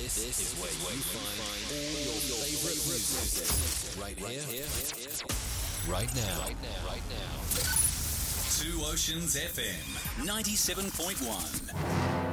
This is where you find all your favorite music. Right here, right now. Two Oceans FM 97.1.